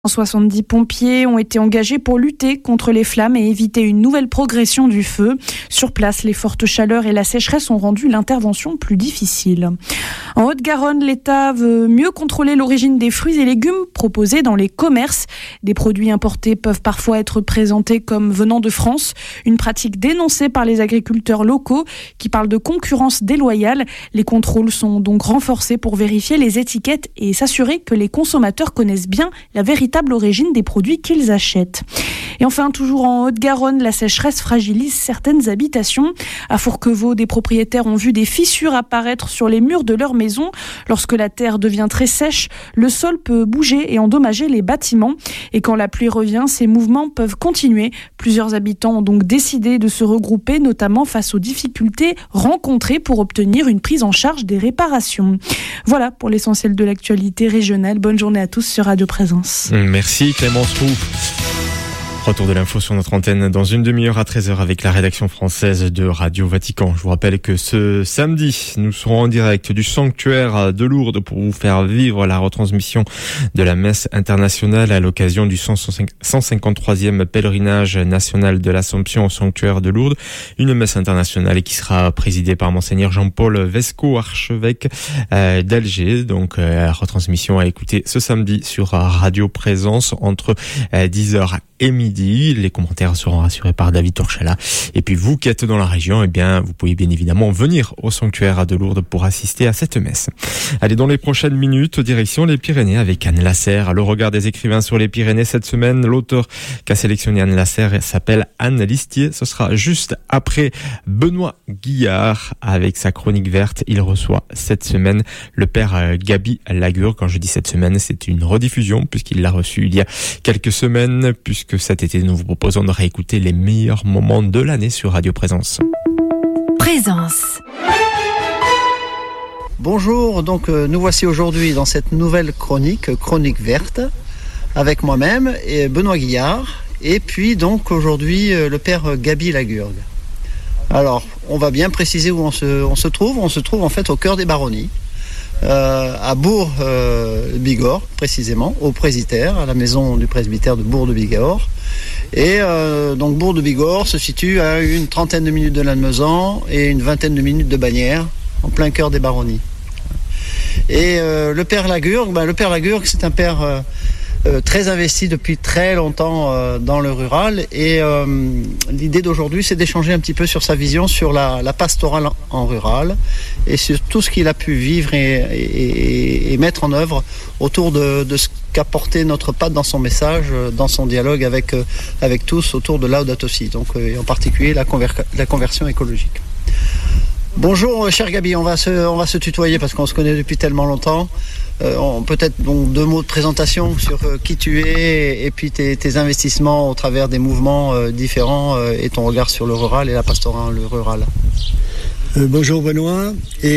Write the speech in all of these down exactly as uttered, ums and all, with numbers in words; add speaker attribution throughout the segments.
Speaker 1: soixante-dix pompiers ont été engagés pour lutter contre les flammes et éviter une nouvelle progression du feu. Sur place, les fortes chaleurs et la sécheresse ont rendu l'intervention plus difficile. En Haute-Garonne, l'État veut mieux contrôler l'origine des fruits et légumes proposés dans les commerces. Des produits importés peuvent parfois être présentés comme venant de France, une pratique dénoncée par les agriculteurs locaux qui parlent de concurrence déloyale. Les contrôles sont donc renforcés pour vérifier les étiquettes et s'assurer que les consommateurs connaissent bien la véritable origine des produits qu'ils achètent. Et enfin, toujours en Haute-Garonne, la sécheresse fragilise certaines habitations. À Fourquevaux, des propriétaires ont vu des fissures apparaître sur les murs de leur maison. Lorsque la terre devient très sèche, le sol peut bouger et endommager les bâtiments. Et quand la pluie revient, ces mouvements peuvent continuer. Plusieurs habitants ont donc décidé de se regrouper, notamment face aux difficultés rencontrées pour obtenir une prise en charge des réparations. Voilà pour l'essentiel de l'actualité régionale. Bonne journée à tous sur Radio Présence.
Speaker 2: Merci Clémence Roux. Retour de l'info sur notre antenne dans une demi-heure à treize heures avec la rédaction française de Radio Vatican. Je vous rappelle que ce samedi, nous serons en direct du sanctuaire de Lourdes pour vous faire vivre la retransmission de la messe internationale à l'occasion du cent cinquante-troisième pèlerinage national de l'Assomption au sanctuaire de Lourdes. Une messe internationale qui sera présidée par Monseigneur Jean-Paul Vesco, archevêque d'Alger. Donc, la retransmission à écouter ce samedi sur Radio Présence entre dix heures et midi. Les commentaires seront rassurés par David Torchala. Et puis vous qui êtes dans la région, eh bien, vous pouvez bien évidemment venir au sanctuaire de Lourdes pour assister à cette messe. Allez, dans les prochaines minutes, direction les Pyrénées avec Anne Lasserre. Le regard des écrivains sur les Pyrénées cette semaine. L'auteur qu'a sélectionné Anne Lasserre s'appelle Anne Listier. Ce sera juste après Benoît Guillard avec sa chronique verte. Il reçoit cette semaine le père Gaby Lagur. Quand je dis cette semaine, c'est une rediffusion puisqu'il l'a reçu il y a quelques semaines, puisque cet été, nous vous proposons de réécouter les meilleurs moments de l'année sur Radio Présence.
Speaker 3: Présence.
Speaker 4: Bonjour, donc euh, nous voici aujourd'hui dans cette nouvelle chronique, chronique verte, avec moi-même et Benoît Guillard, et puis donc aujourd'hui euh, le père Gaby Lagurgue. Alors, on va bien préciser où on se, on se trouve. On se trouve en fait au cœur des baronnies, euh, à Bourg-Bigorre, euh, précisément, au presbytère, à la maison du presbytère de Bourg-de-Bigorre. Et euh, donc Bourg-de-Bigorre se situe à une trentaine de minutes de Lannemezan et une vingtaine de minutes de Bagnères, en plein cœur des baronnies. Et euh, le père Lagurgue, ben, le père Lagurgue, c'est un père euh, euh, très investi depuis très longtemps euh, dans le rural. Et euh, l'idée d'aujourd'hui, c'est d'échanger un petit peu sur sa vision sur la, la pastorale en, en rural et sur tout ce qu'il a pu vivre et, et, et mettre en œuvre autour de, de ce qu'a porté notre pape dans son message, dans son dialogue avec, avec tous autour de Laudato Si, donc et en particulier la, conver- la conversion écologique. Bonjour cher Gaby, on va se, on va se tutoyer parce qu'on se connaît depuis tellement longtemps. Euh, on, peut-être donc deux mots de présentation sur euh, qui tu es et, et puis tes, tes investissements au travers des mouvements euh, différents euh, et ton regard sur le rural et la pastorale rurale.
Speaker 5: Euh, bonjour Benoît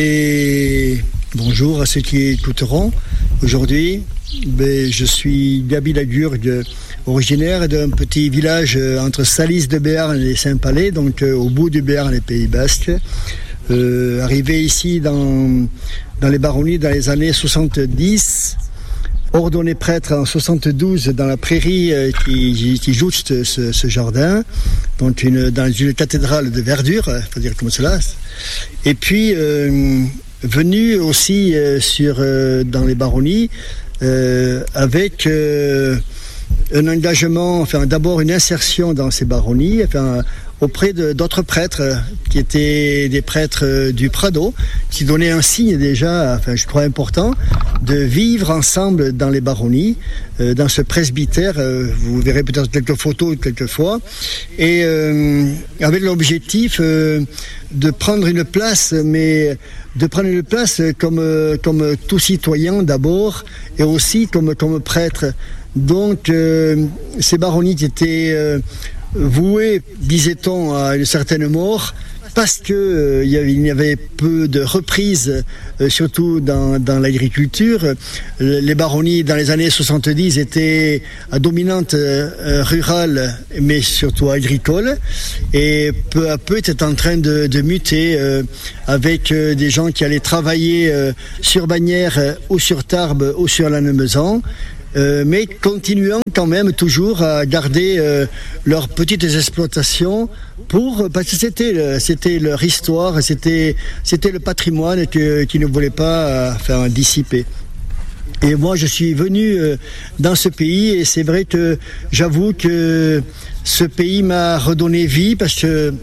Speaker 5: et bonjour à ceux qui écouteront aujourd'hui. Ben, je suis Gaby Lagurgue, originaire d'un petit village entre Salis de Béarn et Saint-Palais, donc euh, au bout du Béarn et Pays Basque. Euh, arrivé ici dans, dans les baronnies dans les années soixante-dix, ordonné prêtre en soixante-douze dans la prairie euh, qui, qui jouxte ce, ce jardin, donc une, dans une cathédrale de verdure, il faut dire comme cela. Et puis euh, venu aussi euh, sur, euh, dans les baronnies euh, avec euh, un engagement, enfin d'abord une insertion dans ces baronnies, enfin auprès de, d'autres prêtres qui étaient des prêtres du Prado, qui donnaient un signe déjà, enfin je crois important, de vivre ensemble dans les baronnies, euh, dans ce presbytère. Euh, vous verrez peut-être quelques photos quelquefois, et euh, avec l'objectif euh, de prendre une place, mais de prendre une place comme, comme tout citoyen d'abord, et aussi comme, comme prêtre. Donc euh, ces baronnies qui étaient euh, vouées, disait-on, à une certaine mort, parce que euh, il y avait peu de reprises, euh, surtout dans, dans l'agriculture. Les baronnies dans les années soixante-dix étaient à dominante euh, rurale, mais surtout agricole, et peu à peu étaient en train de, de muter euh, avec euh, des gens qui allaient travailler euh, sur Bagnères euh, ou sur Tarbes ou sur Lannemezan. euh, mais continuant quand même toujours à garder euh, leurs petites exploitations pour, parce que c'était, c'était leur histoire, c'était, c'était le patrimoine que, qu'ils ne voulaient pas euh, faire dissiper. Et moi, je suis venu euh, dans ce pays et c'est vrai que j'avoue que ce pays m'a redonné vie parce que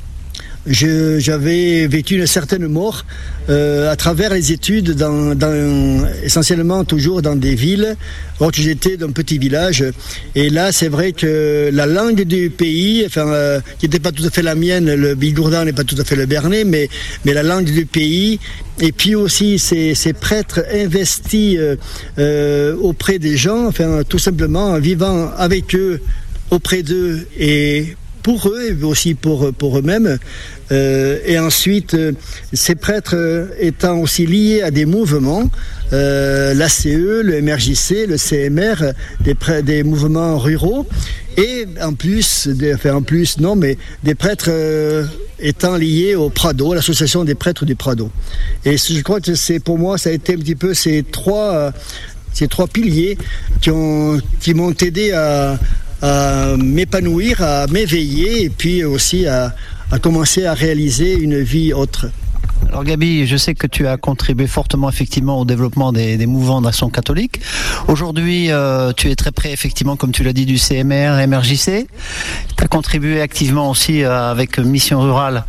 Speaker 5: je, j'avais vécu une certaine mort euh, à travers les études, dans, dans, essentiellement toujours dans des villes, alors que j'étais d'un petit village. Et là, c'est vrai que la langue du pays, enfin, euh, qui n'était pas tout à fait la mienne, le bigourdan n'est pas tout à fait le bernais, mais, mais la langue du pays, et puis aussi ces, ces prêtres investis euh, euh, auprès des gens, enfin, tout simplement en vivant avec eux, auprès d'eux et pour eux et aussi pour, pour eux-mêmes. Euh, et ensuite, euh, ces prêtres euh, étant aussi liés à des mouvements, euh, l'A C E, le M R J C, le C M R, des, prêts, des mouvements ruraux, et en plus, des, enfin en plus, non, mais des prêtres euh, étant liés au Prado, l'association des prêtres du Prado. Et je crois que c'est, pour moi, ça a été un petit peu ces trois, euh, ces trois piliers qui, ont, qui m'ont aidé à à m'épanouir, à m'éveiller et puis aussi à, à commencer à réaliser une vie autre.
Speaker 6: Alors Gabi, je sais que tu as contribué fortement effectivement au développement des, des mouvements d'action catholique. Aujourd'hui, euh, tu es très près effectivement, comme tu l'as dit, du C M R, M R J C. Tu as contribué activement aussi euh, avec Mission Rurale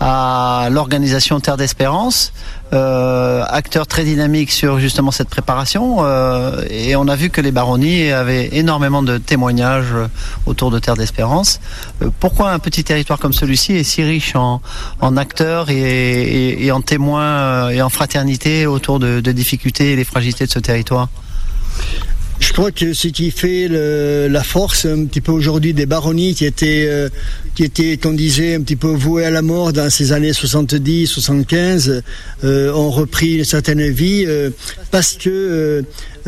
Speaker 6: à l'organisation Terre d'Espérance, euh, acteur très dynamique sur justement cette préparation. Euh, et on a vu que les baronnies avaient énormément de témoignages autour de Terre d'Espérance. Euh, pourquoi un petit territoire comme celui-ci est si riche en, en acteurs et, et, et en témoins et en fraternité autour de, de difficultés et des fragilités de ce territoire ?
Speaker 5: Je crois que ce qui fait le, la force un petit peu aujourd'hui des baronnies qui étaient, euh, qui étaient, qu'on disait, un petit peu vouées à la mort dans ces années soixante-dix, soixante-quinze, euh, ont repris une certaine vie euh, parce que euh,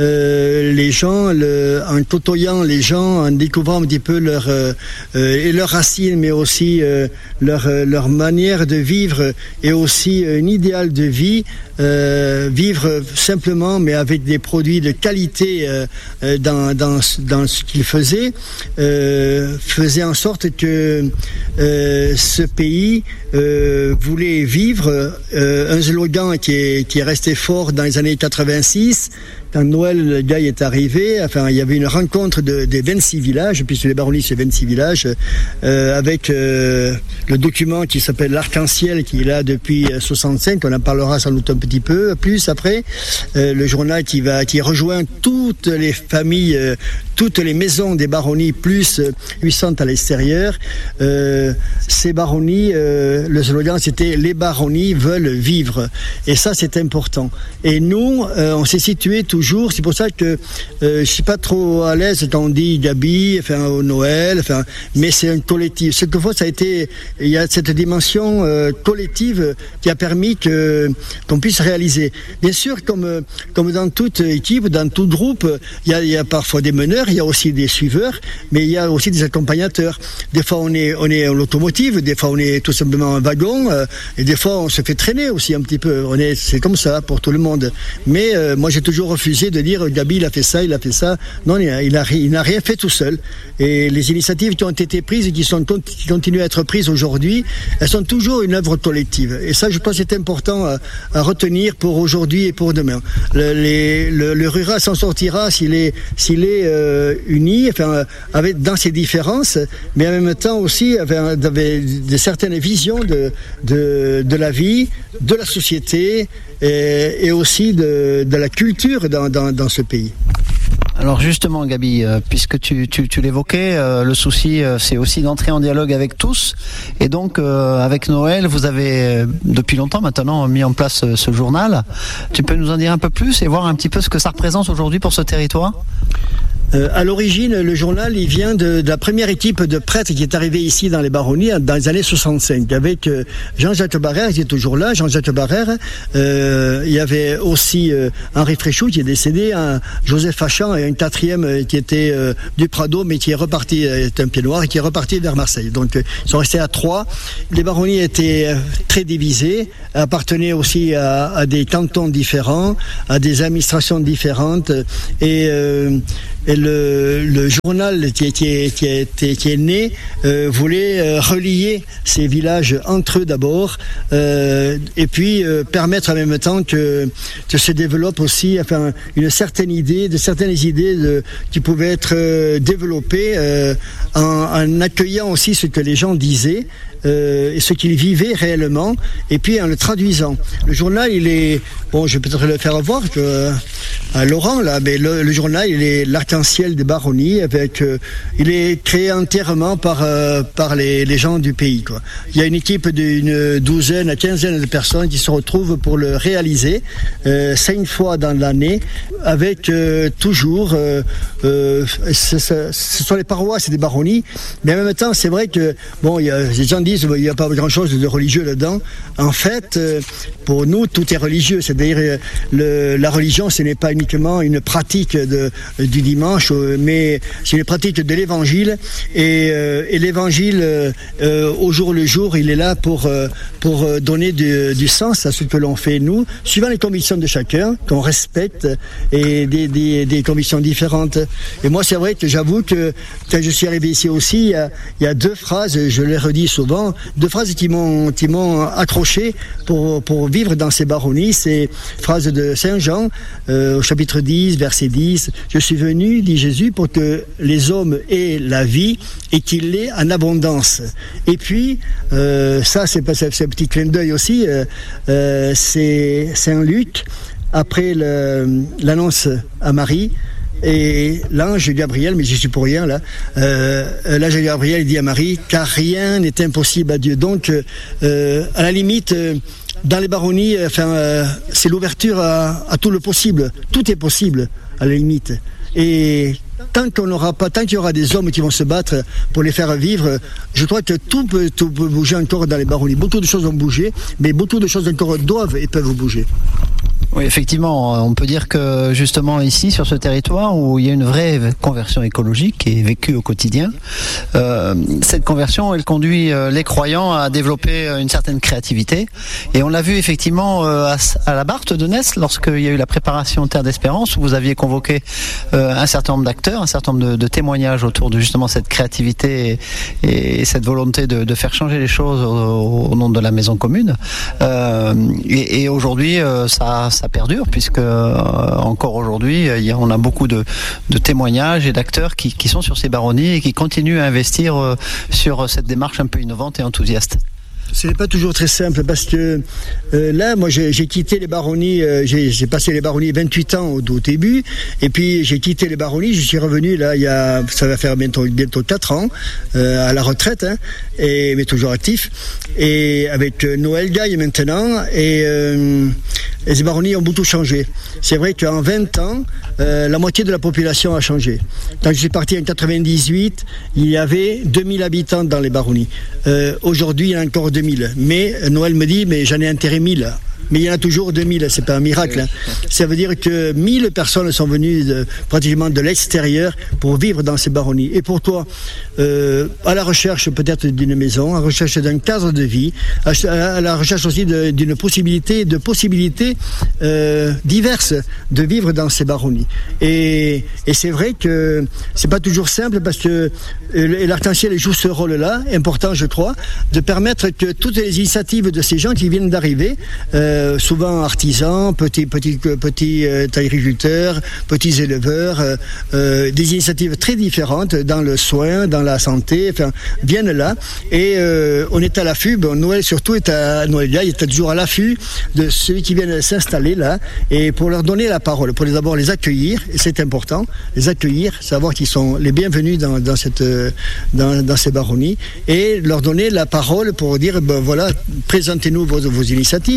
Speaker 5: euh, les gens, le, en côtoyant les gens, en découvrant un petit peu leur, euh, et leurs racines, mais aussi euh, leur, leur manière de vivre et aussi un idéal de vie, euh, vivre simplement mais avec des produits de qualité euh, Dans, dans, dans ce qu'il faisait, euh, faisait en sorte que euh, ce pays euh, voulait vivre euh, un slogan qui est, qui est resté fort dans les années quatre-vingt-six. Quand Noël, le gars est arrivé, enfin, il y avait une rencontre de, des vingt-six villages, puisque les baronnies, c'est vingt-six villages, euh, avec euh, le document qui s'appelle l'Arc-en-Ciel, qui est là depuis soixante-cinq, on en parlera sans doute un petit peu plus après, euh, le journal qui va, qui rejoint toutes les familles, euh, toutes les maisons des baronnies, plus euh, huit cents à l'extérieur. Euh, ces baronnies, euh, le slogan, c'était « Les baronnies veulent vivre ». Et ça, c'est important. Et nous, euh, on s'est situé tout Toujours, c'est pour ça que euh, je suis pas trop à l'aise quand on dit Gabi, enfin au Noël, enfin, mais c'est un collectif. Ce qu'il faut, ça a été, il y a cette dimension euh, collective qui a permis que qu'on puisse réaliser. Bien sûr, comme comme dans toute équipe, dans tout groupe, il y a, il y a parfois des meneurs, il y a aussi des suiveurs, mais il y a aussi des accompagnateurs. Des fois, on est on est en locomotive, des fois, on est tout simplement un wagon, euh, et des fois, on se fait traîner aussi un petit peu. On est, c'est comme ça pour tout le monde. Mais euh, moi, j'ai toujours refusé de dire Gabi il a fait ça, il a fait ça. Non, il, a, il, a, il n'a rien fait tout seul. Et les initiatives qui ont été prises et qui, sont, qui continuent à être prises aujourd'hui, elles sont toujours une œuvre collective. Et ça, je pense que c'est important à, à retenir pour aujourd'hui et pour demain. Le, les, le, le rural s'en sortira s'il est, s'il est euh, uni, enfin, avec, dans ses différences, mais en même temps aussi avec, avec de certaines visions de, de, de la vie, de la société et, et aussi de, de la culture dans, dans, dans ce pays.
Speaker 6: Alors justement Gabi, euh, puisque tu, tu, tu l'évoquais, euh, le souci euh, c'est aussi d'entrer en dialogue avec tous et donc euh, avec Noël vous avez euh, depuis longtemps maintenant mis en place euh, ce journal. Tu peux nous en dire un peu plus et voir un petit peu ce que ça représente aujourd'hui pour ce territoire ?
Speaker 5: Euh, à l'origine, le journal, il vient de, de la première équipe de prêtres qui est arrivée ici dans les baronnies dans les années soixante-cinq, avec euh, Jean-Jacques Barrère, qui est toujours là, Jean-Jacques Barrère. Euh, il y avait aussi euh, Henri Fréchou, qui est décédé, un Joseph Fachan et un quatrième euh, qui était euh, du Prado, mais qui est reparti, euh, est un pied noir, et qui est reparti vers Marseille. Donc, euh, ils sont restés à trois. Les baronnies étaient euh, très divisées, appartenaient aussi à, à des cantons différents, à des administrations différentes, et euh, Et le, le journal qui est, qui est, qui est, qui est né euh, voulait euh, relier ces villages entre eux d'abord, euh, et puis euh, permettre en même temps que, que se développe aussi enfin, une certaine idée, de certaines idées de, qui pouvaient être euh, développées euh, en, en accueillant aussi ce que les gens disaient. Euh, et ce qu'il vivait réellement, et puis en le traduisant. Le journal, il est, bon, je vais peut-être le faire voir que, à Laurent là, mais le, le journal, il est l'arc-en-ciel des baronnies, avec, euh, il est créé entièrement par euh, par les, les gens du pays, quoi. Il y a une équipe d'une douzaine à quinzaine de personnes qui se retrouvent pour le réaliser euh, cinq fois dans l'année, avec euh, toujours, euh, euh, ce, ce, ce sont les paroisses des baronnies, mais en même temps, c'est vrai que bon, il y a des gens il n'y a pas grand-chose de religieux là-dedans. En fait, pour nous, tout est religieux. C'est-à-dire, le, la religion, ce n'est pas uniquement une pratique de, du dimanche, mais c'est une pratique de l'Évangile. Et, et l'Évangile, euh, au jour le jour, il est là pour, pour donner du, du sens à ce que l'on fait, nous, suivant les convictions de chacun, qu'on respecte, et des, des, des convictions différentes. Et moi, c'est vrai que j'avoue que quand je suis arrivé ici aussi, il y a, il y a deux phrases, je les redis souvent, deux phrases qui m'ont, qui m'ont accroché pour, pour vivre dans ces baronnies. C'est phrase de Saint Jean, euh, au chapitre dix, verset dix. « Je suis venu, dit Jésus, pour que les hommes aient la vie et qu'ils l'aient en abondance. » Et puis, euh, ça, c'est, c'est, c'est un petit clin d'œil aussi, euh, euh, c'est Saint Luc, après le, l'annonce à Marie, et l'ange Gabriel, mais j'y suis pour rien là, euh, l'ange Gabriel dit à Marie, car rien n'est impossible à Dieu. Donc, euh, à la limite, euh, dans les baronnies, enfin, euh, c'est l'ouverture à, à tout le possible. Tout est possible, à la limite. Et tant qu'on n'aura pas, tant qu'il y aura des hommes qui vont se battre pour les faire vivre, je crois que tout peut, tout peut bouger encore dans les baronnies. Beaucoup de choses vont bouger, mais beaucoup de choses encore doivent et peuvent bouger.
Speaker 6: Oui, effectivement, on peut dire que justement ici, sur ce territoire où il y a une vraie conversion écologique qui est vécue au quotidien, euh, cette conversion, elle conduit euh, les croyants à développer une certaine créativité. Et on l'a vu effectivement euh, à, à la Barthe de Nest, lorsqu'il y a eu la préparation Terre d'Espérance, où vous aviez convoqué euh, un certain nombre d'acteurs, un certain nombre de, de témoignages autour de justement cette créativité et, et cette volonté de, de faire changer les choses au, au nom de la maison commune. Euh, et, et aujourd'hui, euh, ça ça perdure, puisque euh, encore aujourd'hui, il y a, on a beaucoup de, de témoignages et d'acteurs qui, qui sont sur ces baronnies et qui continuent à investir euh, sur cette démarche un peu innovante et enthousiaste.
Speaker 5: Ce n'est pas toujours très simple parce que euh, là, moi, j'ai, j'ai quitté les baronnies, euh, j'ai, j'ai passé les baronnies vingt-huit ans au, au début, et puis j'ai quitté les baronnies, je suis revenu là, il y a, ça va faire bientôt, bientôt quatre ans, euh, à la retraite, hein, et, mais toujours actif, et avec euh, Noël Gaille maintenant, et euh, les baronnies ont beaucoup changé. C'est vrai qu'en vingt ans, euh, la moitié de la population a changé. Quand je suis parti en quatre-vingt-dix-huit, il y avait deux mille habitants dans les baronnies. Euh, aujourd'hui, il y en a encore deux mille. Mais Noël me dit, mais j'en ai enterré mille. Mais il y en a toujours deux mille, c'est pas un miracle. Hein. Ça veut dire que mille personnes sont venues de, pratiquement de l'extérieur pour vivre dans ces baronnies. Et pourquoi euh, à la recherche peut-être d'une maison, à la recherche d'un cadre de vie, à, à la recherche aussi de, d'une possibilité, de possibilités euh, diverses de vivre dans ces baronnies. Et, et c'est vrai que c'est pas toujours simple parce que euh, l'arc-en-ciel joue ce rôle-là, important je crois, de permettre que toutes les initiatives de ces gens qui viennent d'arriver, euh, Euh, souvent artisans, petits, petits, petits euh, agriculteurs, petits éleveurs, euh, euh, des initiatives très différentes dans le soin, dans la santé, enfin, viennent là. Et euh, on est à l'affût, bon, Noël surtout est à Noël, il est toujours à l'affût de ceux qui viennent s'installer là, et pour leur donner la parole, pour les d'abord les accueillir, et c'est important, les accueillir, savoir qu'ils sont les bienvenus dans, dans, cette, dans, dans ces baronnies, et leur donner la parole pour dire, ben voilà, présentez-nous vos, vos initiatives.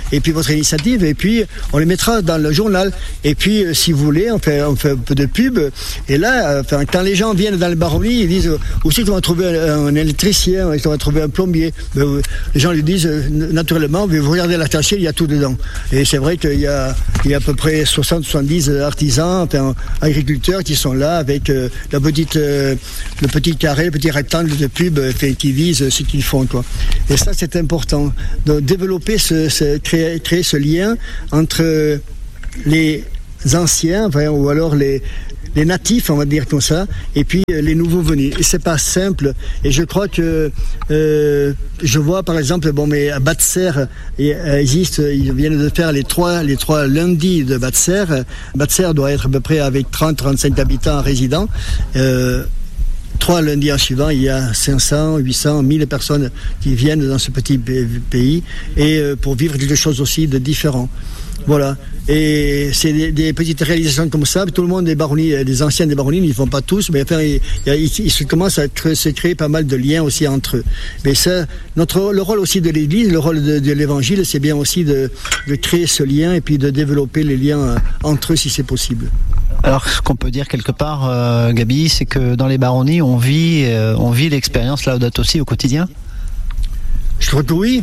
Speaker 5: et puis votre initiative, et puis on les mettra dans le journal. Et puis, euh, si vous voulez, on fait, on fait un peu de pub. Et là, euh, enfin, quand les gens viennent dans les baronnies, ils disent où c'est qu'on va trouver un, un électricien, où on va trouver un plombier. Ben, les gens lui disent euh, naturellement, vous regardez la tâche, il y a tout dedans. Et c'est vrai qu'il y a, il y a à peu près soixante à soixante-dix artisans, enfin, agriculteurs qui sont là avec euh, la petite, euh, le petit carré, le petit rectangle de pub euh, qui vise ce qu'ils font, quoi. Et ça, c'est important. Donc, développer ce, ce créer, créer ce lien entre les anciens, enfin, ou alors les, les natifs, on va dire comme ça, et puis euh, les nouveaux venus. Et c'est pas simple. Et je crois que euh, je vois par exemple, bon, mais à Batser, il existe, ils viennent de faire les trois, les trois lundis de Batser. Batser doit être à peu près avec trente à trente-cinq habitants résidents. Euh, Trois lundis en suivant, il y a cinq cents, huit cents, mille personnes qui viennent dans ce petit pays et euh, pour vivre quelque chose aussi de différent. Voilà. Et c'est des, des petites réalisations comme ça. Tout le monde des baronnies, des anciens des baronnies, ils ne font pas tous, mais enfin, il, il, il se commence à créer, se créer pas mal de liens aussi entre eux. Mais ça, notre, le rôle aussi de l'Église, le rôle de, de l'Évangile, c'est bien aussi de, de créer ce lien et puis de développer les liens entre eux si c'est possible.
Speaker 6: Alors, ce qu'on peut dire quelque part, euh, Gabi, c'est que dans les baronnies, on vit, euh, on vit l'expérience Laudato Si au quotidien.
Speaker 5: Je crois que oui.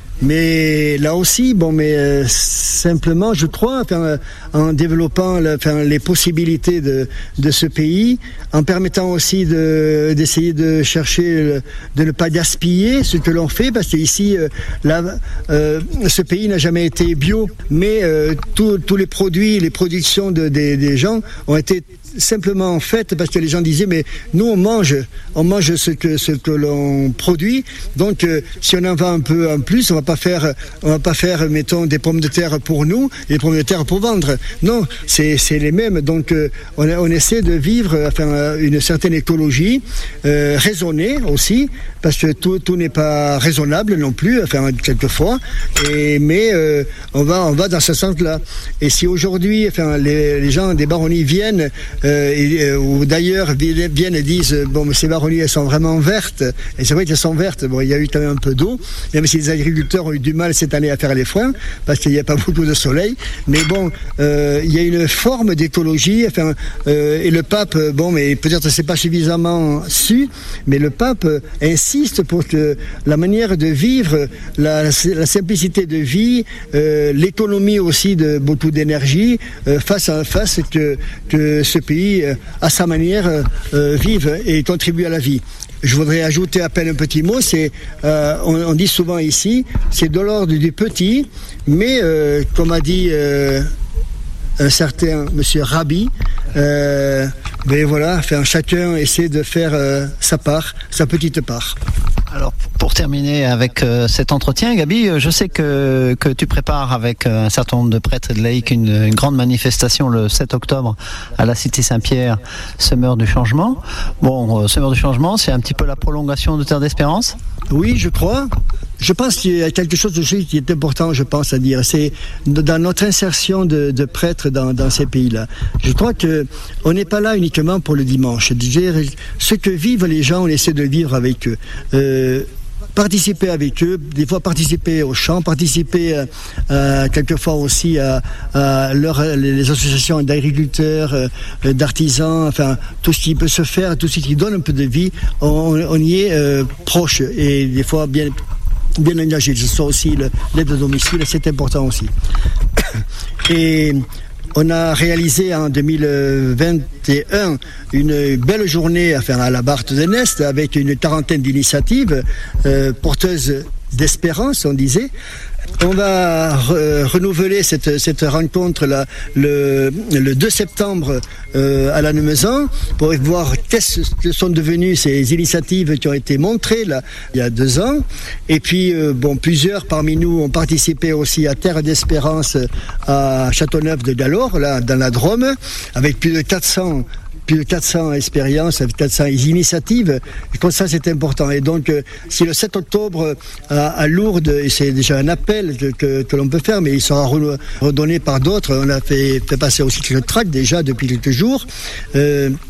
Speaker 5: Mais là aussi, bon, mais euh, simplement, je crois, enfin, en développant la, enfin, les possibilités de, de ce pays, en permettant aussi de, d'essayer de chercher, de ne pas gaspiller ce que l'on fait, parce qu'ici, euh, là, euh, ce pays n'a jamais été bio, mais euh, tous les produits, les productions de, des, des gens ont été simplement faites parce que les gens disaient mais nous on mange on mange ce que ce que l'on produit, donc euh, si on en vend un peu en plus, on va pas faire on va pas faire mettons des pommes de terre pour nous et des pommes de terre pour vendre. Non, c'est c'est les mêmes. Donc euh, on, on essaie de vivre enfin une certaine écologie euh, raisonnée aussi, parce que tout tout n'est pas raisonnable non plus, enfin quelquefois, et mais euh, on va on va dans ce sens-là. Et si aujourd'hui enfin les, les gens des baronnies viennent Euh, et, euh, ou d'ailleurs viennent et disent bon, mais ces baronnies elles sont vraiment vertes, et c'est vrai qu'elles sont vertes. Bon, il y a eu quand même un peu d'eau, même si les agriculteurs ont eu du mal cette année à faire les foins parce qu'il n'y a pas beaucoup de soleil, mais bon, euh, il y a une forme d'écologie, enfin, euh, et le pape, bon, mais peut-être c'est pas suffisamment su, mais le pape insiste pour que la manière de vivre, la, la simplicité de vie, euh, l'économie aussi de beaucoup d'énergie, euh, face à face que, que ce pays à sa manière euh, vive et contribue à la vie. Je voudrais ajouter à peine un petit mot, c'est euh, on, on dit souvent ici, c'est de l'ordre du petit, mais euh, comme a dit euh, un certain monsieur Rabbi, euh, mais voilà, enfin, chacun essaie de faire euh, sa part, sa petite part.
Speaker 6: Alors, pour terminer avec euh, cet entretien, Gabi, je sais que, que tu prépares avec euh, un certain nombre de prêtres et de laïcs une, une grande manifestation le sept octobre à la Cité Saint-Pierre, Semeur du Changement. Bon, euh, Semeur du Changement, c'est un petit peu la prolongation de Terre d'Espérance ?
Speaker 5: Oui, je crois. Je pense qu'il y a quelque chose de qui est important, je pense, à dire. C'est dans notre insertion de, de prêtres dans, dans ces pays-là. Je crois que on n'est pas là uniquement pour le dimanche. Ce que vivent les gens, on essaie de vivre avec eux. Euh, participer avec eux, des fois participer au chant, participer euh, quelquefois aussi à, à leur, les associations d'agriculteurs, euh, d'artisans, enfin tout ce qui peut se faire, tout ce qui donne un peu de vie, on, on y est euh, proche et des fois bien bien engagé. Je sens aussi l'aide à domicile, c'est important aussi. Et on a réalisé en deux mille vingt et un une belle journée enfin, à la Barthe de Nest avec une quarantaine d'initiatives euh, porteuses d'espérance, on disait. On va re- renouveler cette, cette rencontre-là le, le deux septembre euh, à Lannemezan pour voir qu'est-ce que sont devenues ces initiatives qui ont été montrées là, il y a deux ans. Et puis, euh, bon, plusieurs parmi nous ont participé aussi à Terre d'Espérance à Châteauneuf-de-Galore, là, dans la Drôme, avec plus de quatre cents plus de quatre cents expériences, quatre cents initiatives, et comme ça c'est important. Et donc, euh, si le sept octobre à, à Lourdes, et c'est déjà un appel que, que, que l'on peut faire, mais il sera re, redonné par d'autres, on a fait, fait passer aussi le tract déjà depuis quelques jours, euh,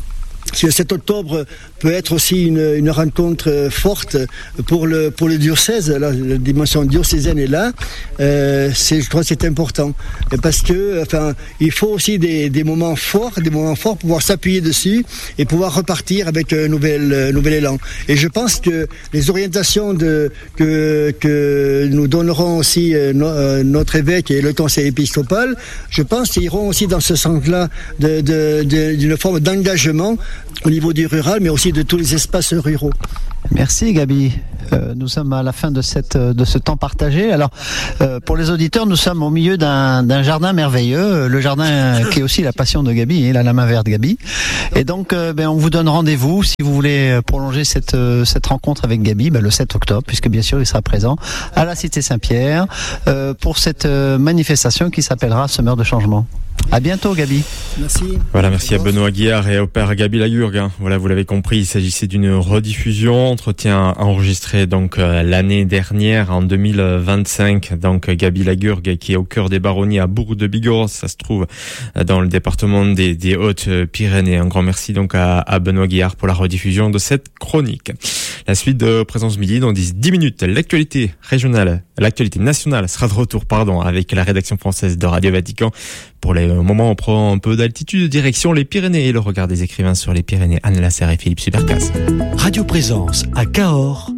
Speaker 5: Le sept octobre peut être aussi une, une rencontre forte pour le, pour le diocèse. La, la dimension diocésaine est là. Euh, c'est, je crois que c'est important. Parce que, enfin, il faut aussi des, des moments forts, des moments forts pour pouvoir s'appuyer dessus et pouvoir repartir avec un nouvel, un nouvel élan. Et je pense que les orientations de, que, que nous donneront aussi no, notre évêque et le conseil épiscopal, je pense qu'ils iront aussi dans ce sens-là de, de, de, d'une forme d'engagement au niveau du rural, mais aussi de tous les espaces ruraux.
Speaker 6: Merci Gabi. Euh, nous sommes à la fin de cette de ce temps partagé. Alors, euh, pour les auditeurs, nous sommes au milieu d'un, d'un jardin merveilleux, le jardin qui est aussi la passion de Gabi, il a la main verte Gabi. Et donc, euh, ben, on vous donne rendez-vous si vous voulez prolonger cette cette rencontre avec Gabi, ben, le sept octobre, puisque bien sûr il sera présent à la Cité Saint-Pierre euh, pour cette manifestation qui s'appellera Semeur de changement. À bientôt Gabi.
Speaker 5: Merci.
Speaker 2: Voilà, merci à Benoît Guillard et au père Gabi Lagurgue. Hein. Voilà, vous l'avez compris, il s'agissait d'une rediffusion, entretien enregistré donc euh, l'année dernière en deux mille vingt-cinq. Donc Gabi Lagurgue qui est au cœur des baronnies à Bourg de Bigorre, ça se trouve euh, dans le département des, des Hautes-Pyrénées. Un grand merci donc à, à Benoît Guillard pour la rediffusion de cette chronique. La suite de Présence Midi dans dix minutes, l'actualité régionale, l'actualité nationale sera de retour, pardon, avec la rédaction française de Radio Vatican. Pour les moments, on prend un peu d'altitude, direction les Pyrénées et le regard des écrivains sur les Pyrénées, Anne Lasserre et Philippe Supercas.
Speaker 7: Radio Présence à Cahors,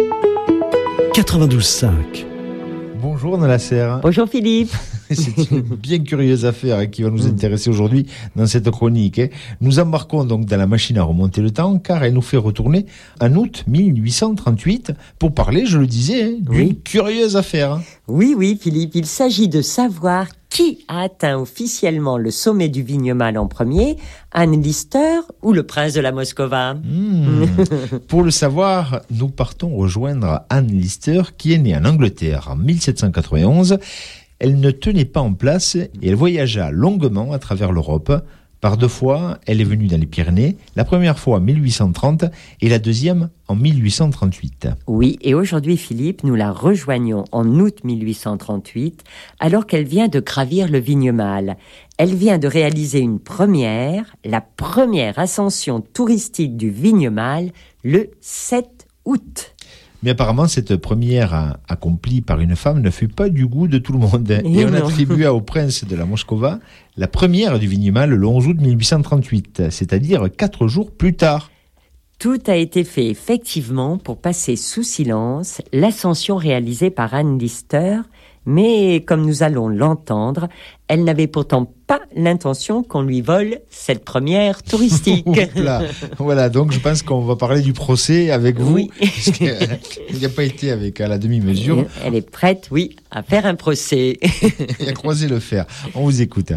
Speaker 7: quatre-vingt-douze cinq.
Speaker 8: Bonjour Anne Lasserre.
Speaker 9: Bonjour Philippe.
Speaker 8: C'est une bien curieuse affaire qui va nous intéresser aujourd'hui dans cette chronique. Nous embarquons donc dans la machine à remonter le temps car elle nous fait retourner en août mille huit cent trente-huit pour parler, je le disais, d'une oui. curieuse affaire.
Speaker 9: Oui, oui Philippe, il s'agit de savoir qui a atteint officiellement le sommet du Vignemale en premier, Anne Lister ou le prince de la Moscova.
Speaker 8: Mmh. Pour le savoir, nous partons rejoindre Anne Lister qui est née en Angleterre en mille sept cent quatre-vingt-onze. Elle ne tenait pas en place et elle voyagea longuement à travers l'Europe. Par deux fois, elle est venue dans les Pyrénées, la première fois en mille huit cent trente et la deuxième en mille huit cent trente-huit.
Speaker 9: Oui, et aujourd'hui, Philippe, nous la rejoignons en août mille huit cent trente-huit, alors qu'elle vient de gravir le Vignemale. Elle vient de réaliser une première, la première ascension touristique du Vignemale, le sept août.
Speaker 8: Mais apparemment, cette première accomplie par une femme ne fut pas du goût de tout le monde. Et, et on attribua au prince de la Moscova la première du Vignemale le onze août mille huit cent trente-huit, c'est-à-dire quatre jours plus tard.
Speaker 9: Tout a été fait effectivement pour passer sous silence l'ascension réalisée par Anne Lister, mais comme nous allons l'entendre, elle n'avait pourtant pas l'intention qu'on lui vole cette première touristique.
Speaker 8: voilà. voilà, donc je pense qu'on va parler du procès avec vous, oui. Puisqu'elle n'a pas été avec à la demi-mesure.
Speaker 9: Elle est prête, oui, à faire un procès.
Speaker 8: Et à croiser le fer. On vous écoute.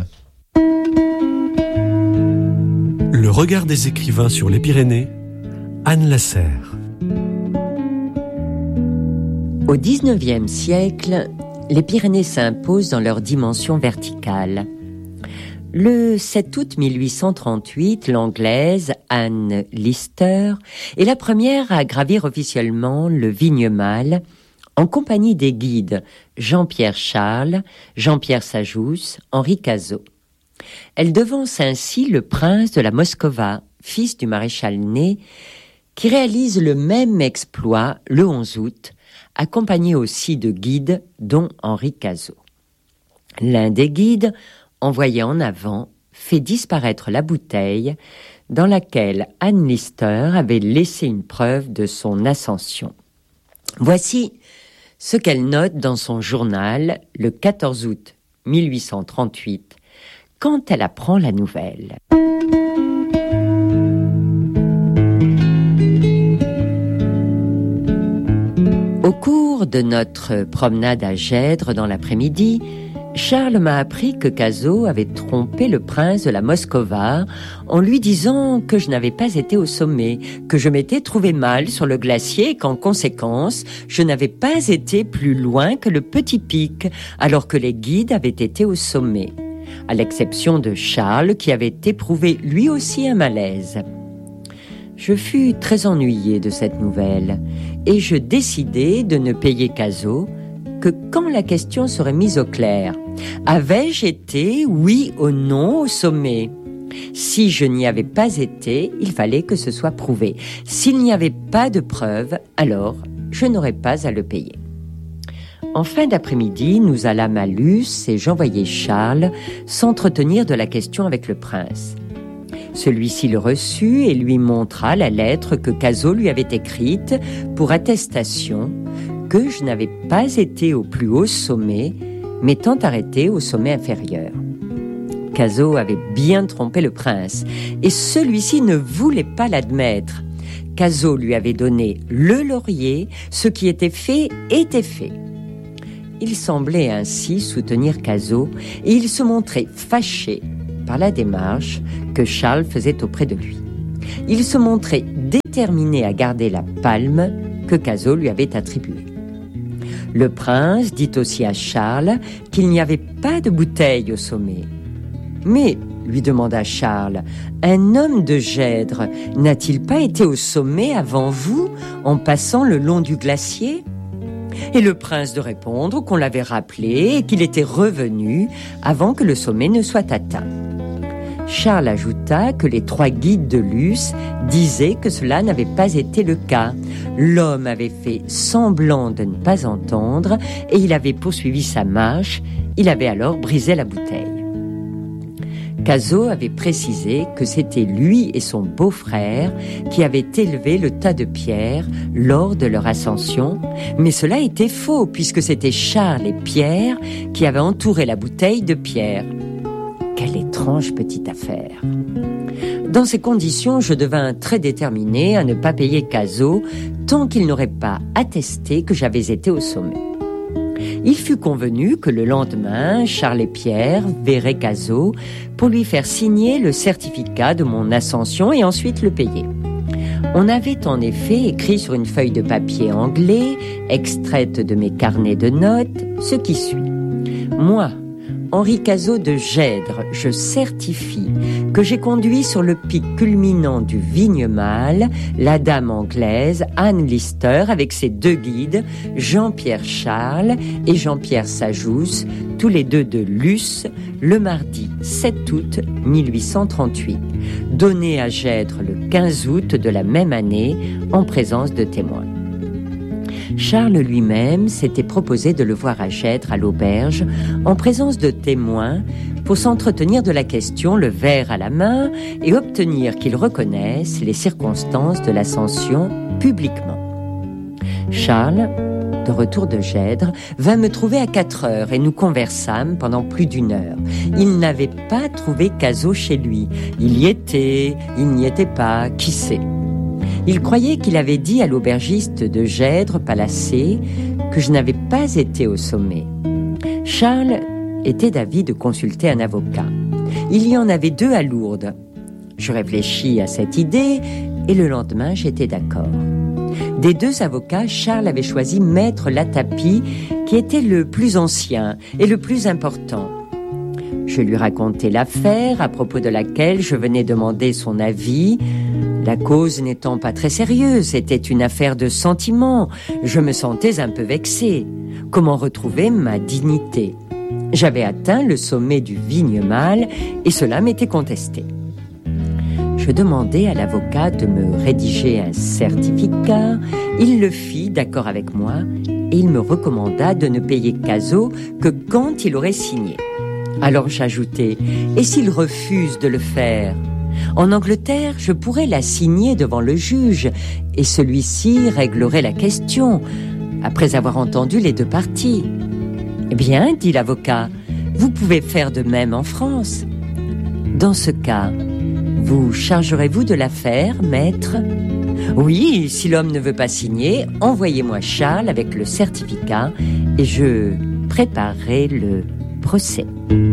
Speaker 7: Le regard des écrivains sur les Pyrénées, Anne Lasserre.
Speaker 9: Au dix-neuvième siècle, les Pyrénées s'imposent dans leur dimension verticale. Le sept août mille huit cent trente-huit, l'anglaise Anne Lister est la première à gravir officiellement le Vignemale en compagnie des guides Jean-Pierre Charles, Jean-Pierre Sajous, Henri Cazot. Elle devance ainsi le prince de la Moscova, fils du maréchal Ney, qui réalise le même exploit le onze août, accompagné aussi de guides, dont Henri Cazot. L'un des guides, envoyé en avant, fait disparaître la bouteille dans laquelle Anne Lister avait laissé une preuve de son ascension. Voici ce qu'elle note dans son journal le quatorze août mille huit cent trente-huit, quand elle apprend la nouvelle. Au cours de notre promenade à Gèdre dans l'après-midi, Charles m'a appris que Cazot avait trompé le prince de la Moscova en lui disant que je n'avais pas été au sommet, que je m'étais trouvé mal sur le glacier et qu'en conséquence, je n'avais pas été plus loin que le petit pic, alors que les guides avaient été au sommet, à l'exception de Charles qui avait éprouvé lui aussi un malaise. Je fus très ennuyé de cette nouvelle et je décidai de ne payer Cazot que quand la question serait mise au clair. Avais-je été, oui ou non, au sommet ? Si je n'y avais pas été, il fallait que ce soit prouvé. S'il n'y avait pas de preuves, alors je n'aurais pas à le payer. En fin d'après-midi, nous allâmes à Luce et j'envoyai Charles s'entretenir de la question avec le prince. Celui-ci le reçut et lui montra la lettre que Cazaux lui avait écrite pour attestation que je n'avais pas été au plus haut sommet, m'étant arrêté au sommet inférieur. Cazaux avait bien trompé le prince et celui-ci ne voulait pas l'admettre. Cazaux lui avait donné le laurier, ce qui était fait était fait. Il semblait ainsi soutenir Cazaux et il se montrait fâché par la démarche que Charles faisait auprès de lui. Il se montrait déterminé à garder la palme que Cazaux lui avait attribuée. Le prince dit aussi à Charles qu'il n'y avait pas de bouteille au sommet. « Mais, lui demanda Charles, un homme de Gèdre n'a-t-il pas été au sommet avant vous en passant le long du glacier ?» Et le prince de répondre qu'on l'avait rappelé et qu'il était revenu avant que le sommet ne soit atteint. Charles ajouta que les trois guides de Luce disaient que cela n'avait pas été le cas. L'homme avait fait semblant de ne pas entendre et il avait poursuivi sa marche. Il avait alors brisé la bouteille. Cazaux avait précisé que c'était lui et son beau-frère qui avaient élevé le tas de pierres lors de leur ascension, mais cela était faux puisque c'était Charles et Pierre qui avaient entouré la bouteille de pierre. Quelle étrange petite affaire. Dans ces conditions, je devins très déterminé à ne pas payer Cazaux tant qu'il n'aurait pas attesté que j'avais été au sommet. Il fut convenu que le lendemain, Charles et Pierre verraient Cazaux pour lui faire signer le certificat de mon ascension et ensuite le payer. On avait en effet écrit sur une feuille de papier anglais, extraite de mes carnets de notes, ce qui suit. Moi, Henri Cazaux de Gèdre, je certifie que j'ai conduit sur le pic culminant du Vignemale la dame anglaise Anne Lister avec ses deux guides, Jean-Pierre Charles et Jean-Pierre Sajous, tous les deux de Luce, le mardi sept août mille huit cent trente-huit, donné à Gèdre le quinze août de la même année en présence de témoins. Charles lui-même s'était proposé de le voir à Gèdre à l'auberge en présence de témoins pour s'entretenir de la question le verre à la main et obtenir qu'il reconnaisse les circonstances de l'ascension publiquement. Charles, de retour de Gèdre, vint me trouver à quatre heures et nous conversâmes pendant plus d'une heure. Il n'avait pas trouvé Cazaux chez lui. Il y était, il n'y était pas, qui sait. Il croyait qu'il avait dit à l'aubergiste de Gèdre, Palacé, que je n'avais pas été au sommet. Charles était d'avis de consulter un avocat. Il y en avait deux à Lourdes. Je réfléchis à cette idée et le lendemain, j'étais d'accord. Des deux avocats, Charles avait choisi Maître Latapie, qui était le plus ancien et le plus important. Je lui racontai l'affaire à propos de laquelle je venais demander son avis. La cause n'étant pas très sérieuse, c'était une affaire de sentiment. Je me sentais un peu vexé. Comment retrouver ma dignité ? J'avais atteint le sommet du Vignemale et cela m'était contesté. Je demandai à l'avocat de me rédiger un certificat. Il le fit, d'accord avec moi, et il me recommanda de ne payer Cazaux que quand il aurait signé. Alors j'ajoutai, et s'il refuse de le faire ? En Angleterre, je pourrais la signer devant le juge et celui-ci réglerait la question après avoir entendu les deux parties. Eh bien, dit l'avocat, vous pouvez faire de même en France. Dans ce cas, vous chargerez-vous de l'affaire, maître ? Oui, si l'homme ne veut pas signer, envoyez-moi Charles avec le certificat et je préparerai le procès.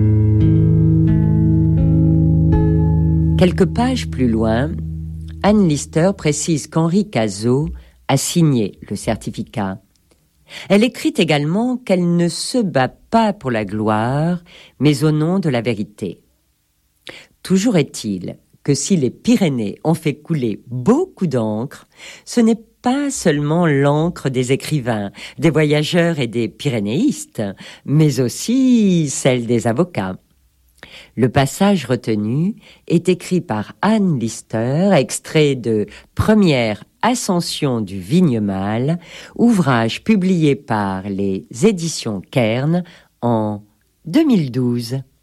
Speaker 9: Quelques pages plus loin, Anne Lister précise qu'Henri Cazaux a signé le certificat. Elle écrit également qu'elle ne se bat pas pour la gloire, mais au nom de la vérité. Toujours est-il que si les Pyrénées ont fait couler beaucoup d'encre, ce n'est pas seulement l'encre des écrivains, des voyageurs et des pyrénéistes, mais aussi celle des avocats. Le passage retenu est écrit par Anne Lister, extrait de Première Ascension du Vignemale, ouvrage publié par les éditions Kern en deux mille douze.